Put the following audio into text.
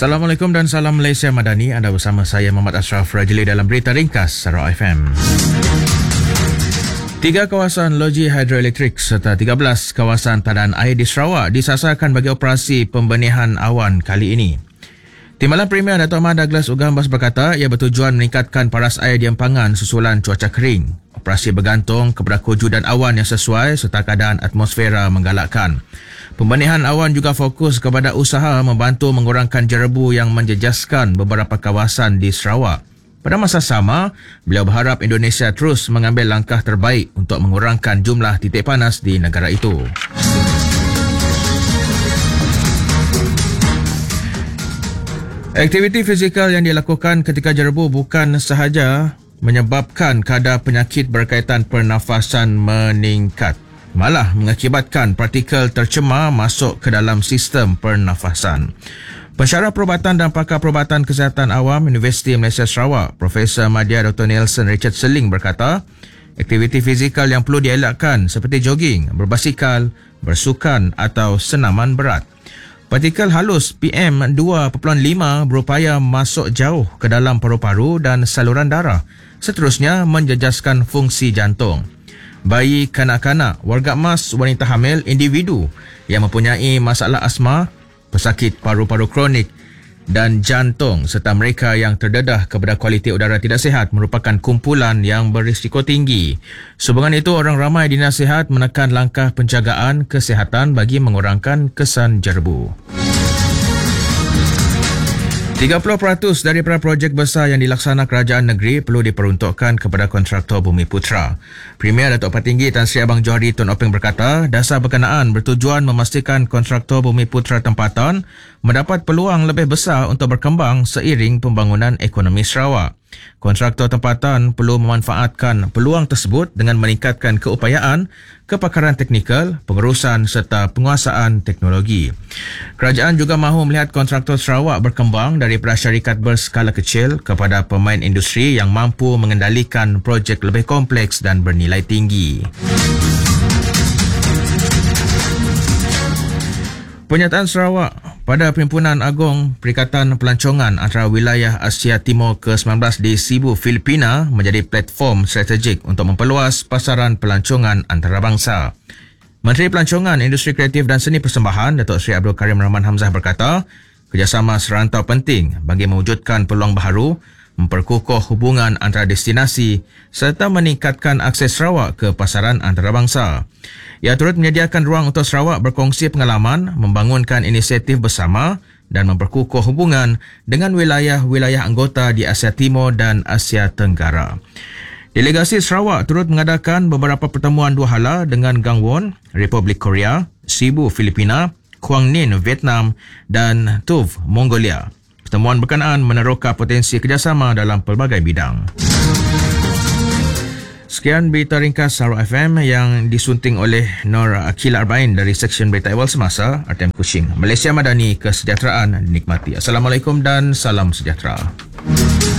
Assalamualaikum dan salam Malaysia Madani. Anda bersama saya Muhammad Ashraf Rajili dalam Berita Ringkas Sarawak FM. 3 kawasan loji hidroelektrik serta 13 kawasan tadaan air di Sarawak disasarkan bagi operasi pembenihan awan kali ini. Timbalan Premier Datuk Ahmad Douglas Ugambas berkata ia bertujuan meningkatkan paras air di empangan susulan cuaca kering. Operasi bergantung kepada kewujudan awan yang sesuai serta keadaan atmosfera menggalakkan. Pembenihan awan juga fokus kepada usaha membantu mengurangkan jerebu yang menjejaskan beberapa kawasan di Sarawak. Pada masa sama, beliau berharap Indonesia terus mengambil langkah terbaik untuk mengurangkan jumlah titik panas di negara itu. Aktiviti fizikal yang dilakukan ketika jerebu bukan sahaja menyebabkan kadar penyakit berkaitan pernafasan meningkat, malah mengakibatkan partikel tercemar masuk ke dalam sistem pernafasan. Pensyarah perubatan dan pakar perubatan kesihatan awam Universiti Malaysia Sarawak, Profesor Madya Dr. Nelson Richard Seling berkata, aktiviti fizikal yang perlu dielakkan seperti jogging, berbasikal, bersukan atau senaman berat. Partikel halus PM2.5 berupaya masuk jauh ke dalam paru-paru dan saluran darah, seterusnya menjejaskan fungsi jantung. Bayi, kanak-kanak, warga emas, wanita hamil, individu yang mempunyai masalah asma, pesakit paru-paru kronik dan jantung serta mereka yang terdedah kepada kualiti udara tidak sihat merupakan kumpulan yang berisiko tinggi. Sehubungan itu, orang ramai dinasihat menekan langkah penjagaan kesihatan bagi mengurangkan kesan jerebu. 30% daripada projek besar yang dilaksana kerajaan negeri perlu diperuntukkan kepada kontraktor Bumi Putra. Premier Datuk Patinggi Tan Sri Abang Johari Tun Openg berkata, dasar berkenaan bertujuan memastikan kontraktor Bumi Putra tempatan mendapat peluang lebih besar untuk berkembang seiring pembangunan ekonomi Sarawak. Kontraktor tempatan perlu memanfaatkan peluang tersebut dengan meningkatkan keupayaan, kepakaran teknikal, pengurusan serta penguasaan teknologi. Kerajaan juga mahu melihat kontraktor Sarawak berkembang daripada syarikat berskala kecil kepada pemain industri yang mampu mengendalikan projek lebih kompleks dan bernilai tinggi. Pernyataan Sarawak pada Perhimpunan Agung Perikatan Pelancongan antara wilayah Asia Timur ke-19 di Cebu, Filipina menjadi platform strategik untuk memperluas pasaran pelancongan antarabangsa. Menteri Pelancongan, Industri Kreatif dan Seni Persembahan, Datuk Seri Abdul Karim Rahman Hamzah berkata, kerjasama serantau penting bagi mewujudkan peluang baharu, memperkukuh hubungan antara destinasi serta meningkatkan akses Sarawak ke pasaran antarabangsa. Ia turut menyediakan ruang untuk Sarawak berkongsi pengalaman, membangunkan inisiatif bersama dan memperkukuh hubungan dengan wilayah-wilayah anggota di Asia Timur dan Asia Tenggara. Delegasi Sarawak turut mengadakan beberapa pertemuan dua hala dengan Gangwon, Republik Korea, Cebu, Filipina, Quang Ninh, Vietnam dan Tuv, Mongolia. Pertemuan berkenaan meneroka potensi kerjasama dalam pelbagai bidang. Sekian Berita Ringkas Sarawak FM yang disunting oleh Nur Akil Arba'in dari Seksyen Berita Awal Semasa, RTM Kuching. Malaysia Madani, kesejahteraan dinikmati. Assalamualaikum dan salam sejahtera.